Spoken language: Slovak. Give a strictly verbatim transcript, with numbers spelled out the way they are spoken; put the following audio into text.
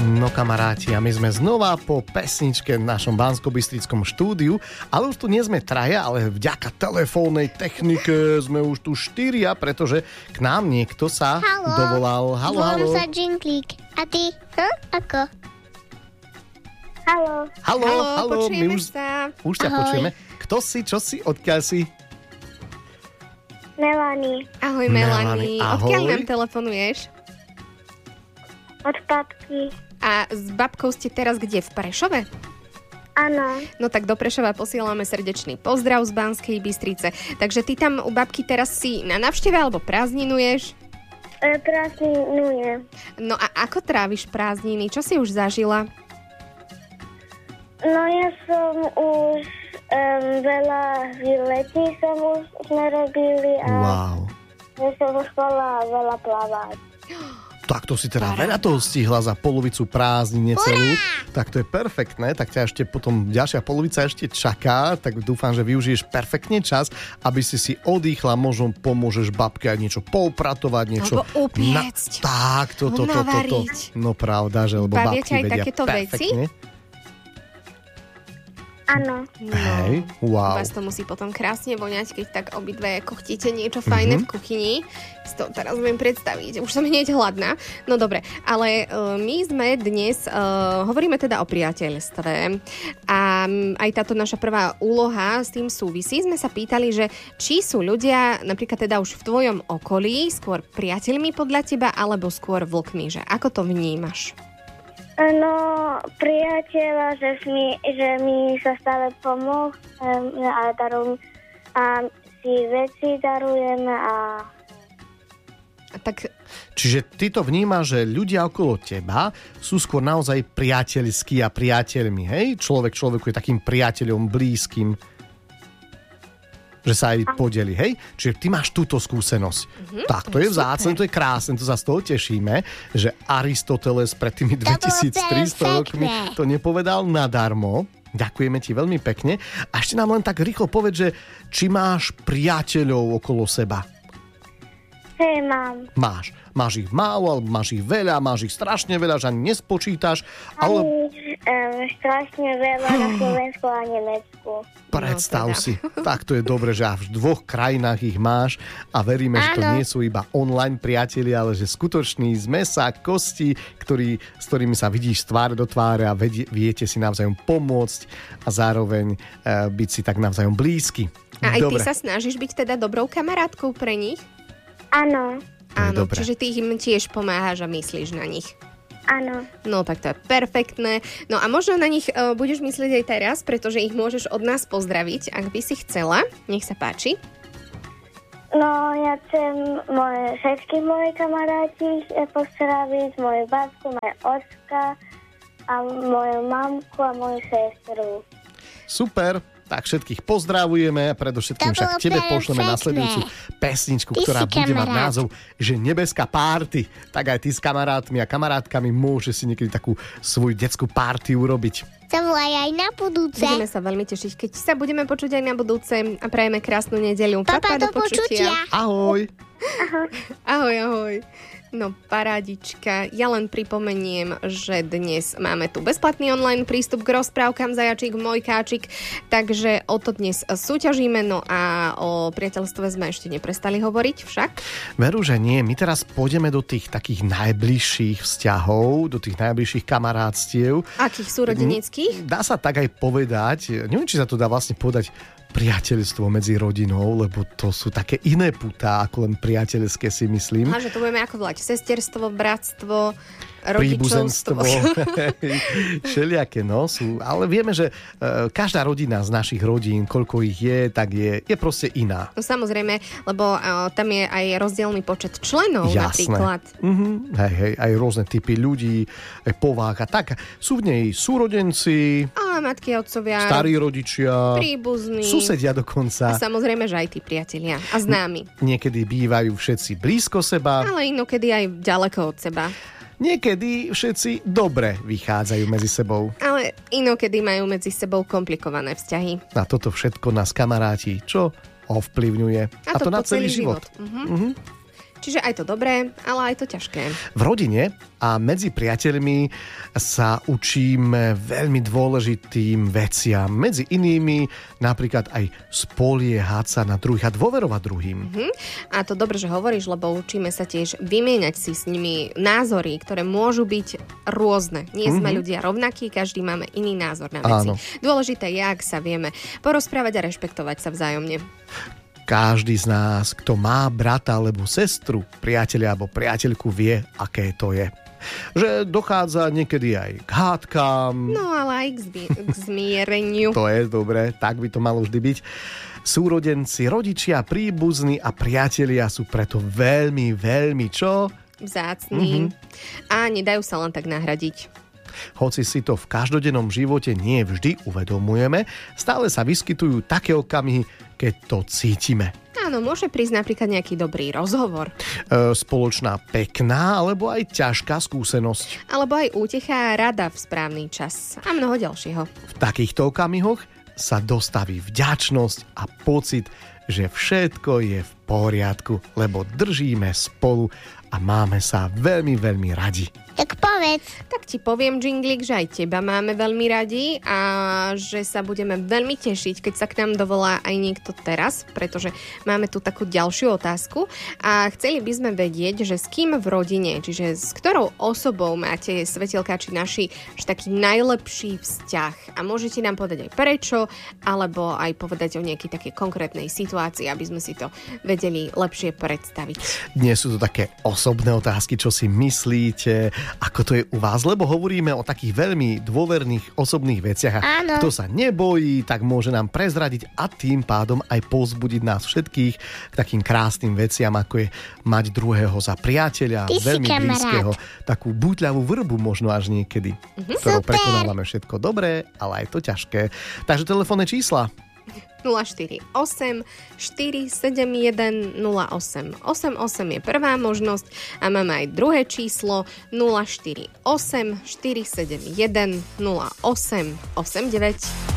No kamaráti, a my sme znova po pesničke v našom banskobystrickom štúdiu, ale už tu nie sme traja, ale vďaka telefónnej technike sme už tu štyria, pretože k nám niekto sa halo. dovolal. Halo, Volám halo. sa Džinklík. A ty? Hm? Ako? Halo. Halo, Halo, halo, počujeme my už, sa. už ťa Ahoj. počujeme. Kto si, čo si, odkiaľ si? Melanie. Ahoj, Melanie, Melanie. ahoj. Odkiaľ nám telefonuješ? Od papky. A s babkou ste teraz kde? V Prešove? Áno. No tak do Prešova posielame srdečný pozdrav z Banskej Bystrice. Takže ty tam u babky teraz si na návšteve alebo prázdninuješ? E, prázdninujem. No a ako tráviš prázdniny? Čo si už zažila? No ja som už um, veľa výletí som už sme robili a Wow. ja som už chcela veľa plávať. Tak to si teda veľa toho stihla za polovicu prázdnin, necelú. Tak to je perfektné, tak ťa ešte potom ďalšia polovica ešte čaká, tak dúfam, že využiješ perfektne čas, aby si si odýchla, možno pomôžeš babke aj niečo poupratovať, niečo... Alebo upiecť. Na... Tak, to, to, to, to, to. Navariť. No pravda, že lebo Bavia babky ťa aj vedia takéto veci? perfektne. Áno. No, Hej, wow. vás to musí potom krásne voňať, keď tak obidve kochtíte niečo fajné Mhm. v kuchyni. Si to teraz viem predstaviť. Už som hneď hladná. No dobre, ale uh, my sme dnes, uh, hovoríme teda o priateľstve a um, aj táto naša prvá úloha s tým súvisí. Sme sa pýtali, že či sú ľudia, napríklad teda už v tvojom okolí, skôr priateľmi podľa teba, alebo skôr vlkmi, že ako to vnímaš? No, priateľa, že mi, že mi sa stále pomohol um, a darujem a si veci darujeme a A tak Čiže ty to vnímaš, že ľudia okolo teba sú skôr naozaj priateľskí a priateľmi, hej? Človek človeku je takým priateľom blízkym, že sa aj podeli, hej? Čiže ty máš túto skúsenosť. Mm-hmm, tak, to je vzácne, to je krásne, to sa z toho tešíme, že Aristoteles pred tými dvetisíctristo rokmi to nepovedal nadarmo. Ďakujeme ti veľmi pekne. A ešte nám len tak rýchlo povedz, že či máš priateľov okolo seba. hej, mám. Máš. Máš ich málo, alebo máš ich veľa, máš ich strašne veľa, že ani nespočítaš. Ale Ani um, strašne veľa na Slovensku a Nemecku. predstav No teda. si. Tak to je dobre, že až v dvoch krajinách ich máš a veríme, že to Áno. nie sú iba online priatelia, ale že skutoční z mesa, kosti, ktorý, s ktorými sa vidíš z tváre do tváre a vedie, viete si navzájom pomôcť a zároveň uh, byť si tak navzájom blízky. a aj Dobre. ty sa snažíš byť teda dobrou kamarátkou pre nich? Áno, To je Áno, dobré. čiže ty im tiež pomáhaš a myslíš na nich. áno. No tak to je perfektné. No a možno na nich uh, budeš myslieť aj teraz, pretože ich môžeš od nás pozdraviť, ak by si chcela. Nech sa páči. No, ja chcem moje, všetky moje kamaráti eh, pozdraviť, moju babku, moje ocka a moju mamku a moju sestru. Super, tak všetkých pozdravujeme a predovšetkým To však bolo tebe perfektné. pošleme nasledujúcu pesničku, Ty ktorá si bude mať kamarát. názov, že Nebeská párty. Tak aj ty s kamarátmi a kamarátkami môžeš si niekedy takú svoju detskú párty urobiť. Zavolaj aj na budúce. Budeme sa veľmi tešiť, keď sa budeme počuť aj na budúce a prajeme krásnu nedeľu. Papa, do počutia. Ahoj! Ahoj, ahoj. No, parádička. Ja len pripomeniem, že dnes máme tu bezplatný online prístup k rozprávkam Zajačík, Mojkáčik, takže o to dnes súťažíme, no a o priateľstve sme ešte neprestali hovoriť však. Veru, že nie. My teraz pôjdeme do tých takých najbližších vzťahov, do tých najbližších kamarátstiev. Akých súrodeneckých? Dá sa tak aj povedať, neviem, či sa to dá vlastne povedať priateľstvo medzi rodinou, lebo to sú také iné putá, ako len priateľské, si myslím. Aha, že to budeme ako volať sesterstvo, bratstvo, Príbuzenstvo, rodičovstvo. všelijaké, no, sú. Ale vieme, že e, každá rodina z našich rodín, koľko ich je, tak je, je proste iná. No samozrejme, lebo uh, tam je aj rozdielny počet členov Jasné. napríklad. Mhm, hej, hej, aj rôzne typy ľudí, aj povách a tak. Sú v nej súrodenci, A matky, otcovia, starí rodičia, príbuzní. susedia A dokonca. samozrejme, že aj tí priatelia. A známi. Niekedy bývajú všetci blízko seba, Ale inokedy aj ďaleko od seba. niekedy všetci dobre vychádzajú medzi sebou. Ale inokedy majú medzi sebou komplikované vzťahy. Na toto všetko nás kamaráti, čo ovplyvňuje. A, to, po na celý život. život. Mhm. Mhm. Čiže aj to dobré, ale aj to ťažké. V rodine a medzi priateľmi sa učíme veľmi dôležitým veciam. Medzi inými napríklad aj spoliehať sa na druhých a dôverovať druhým. Uh-huh. A to dobre, že hovoríš, lebo učíme sa tiež vymieňať si s nimi názory, ktoré môžu byť rôzne. Nie sme uh-huh. ľudia rovnakí, každý máme iný názor na veci. Áno. Dôležité je, ak sa vieme porozprávať a rešpektovať sa vzájomne. Každý z nás, kto má brata alebo sestru, priateľa alebo priateľku, vie, aké to je. Že dochádza niekedy aj k hádkam. No ale aj k, zmi- k zmiereniu. To je dobre, tak by to malo vždy byť. Súrodenci, rodičia, príbuzní a priatelia sú preto veľmi, veľmi čo? Vzácni. Mm-hmm. A nedajú sa len tak nahradiť. Hoci si to v každodennom živote nie vždy uvedomujeme, stále sa vyskytujú také okamihy, keď to cítime. Áno, môže prísť napríklad nejaký dobrý rozhovor. E, spoločná pekná, alebo aj ťažká skúsenosť. Alebo aj útecha a rada v správny čas. A mnoho ďalšieho. V takýchto okamihoch sa dostaví vďačnosť a pocit, že všetko je v poriadku, lebo držíme spolu a máme sa veľmi, veľmi radi. Tak povedz. Tak ti poviem, Džinglik, že aj teba máme veľmi radi a že sa budeme veľmi tešiť, keď sa k nám dovolá aj niekto teraz, pretože máme tu takú ďalšiu otázku a chceli by sme vedieť, že s kým v rodine, čiže s ktorou osobou máte, svetelkáči naši, že taký najlepší vzťah. A môžete nám povedať aj prečo, alebo aj povedať o nejakej takej konkrétnej situácii, aby sme si to vedeli lepšie predstaviť. Dnes sú to také osobné otázky, čo si myslíte, ako to je u vás, lebo hovoríme o takých veľmi dôverných osobných veciach. Áno. Kto sa nebojí, tak môže nám prezradiť a tým pádom aj povzbudiť nás všetkých k takým krásnym veciam, ako je mať druhého za priateľa, Ty veľmi blízkeho, takú bútľavú vrbu možno až niekedy, mm-hmm. ktorou Super. prekonávame všetko dobré, ale aj to ťažké. Takže telefónne čísla nula štyri osem štyri sedem jeden nula osem. osem osem je prvá možnosť a máme aj druhé číslo nula štyri osem štyri sedem jeden nula osem osem deväť.